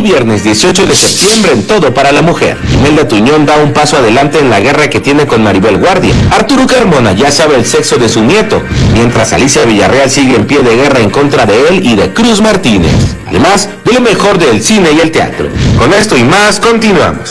viernes 18 de septiembre en Todo para la Mujer. Imelda Tuñón da un paso adelante en la guerra que tiene con Maribel Guardia. Arturo Carmona ya sabe el sexo de su nieto, mientras Alicia Villarreal sigue en pie de guerra en contra de él y de Cruz Martínez. Además de lo mejor del cine y el teatro. Con esto y más, continuamos.